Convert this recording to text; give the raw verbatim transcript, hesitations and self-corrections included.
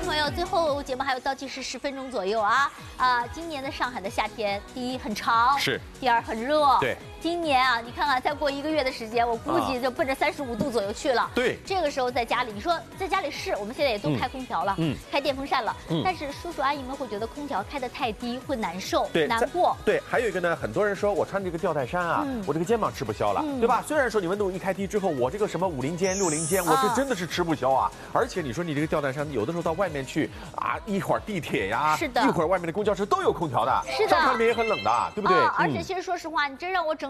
朋友，最后节目还有倒计时十分钟左右啊啊！今年的上海的夏天，第一很长， 是； 第二很热， 对。 今年啊，你看看，再过一个月的时间，我估计就奔着三十五度左右去了。 对。 这个时候在家里，你说在家里是，我们现在也都开空调了，嗯，开电风扇了，嗯，但是叔叔阿姨们会觉得空调开得太低会难受， 对， 难过。 对，还有一个呢，很多人说我穿这个吊带衫啊，我这个肩膀吃不消了，对吧？虽然说你温度一开低之后，我这个什么五零肩、六零肩，我这真的是吃不消啊。而且你说你这个吊带衫，有的时候到外面去啊，一会儿地铁呀， 是的， 一会儿外面的公交车都有空调的， 是的， 商场里面也很冷的，对不对？ 而且其实说实话，你真让我整。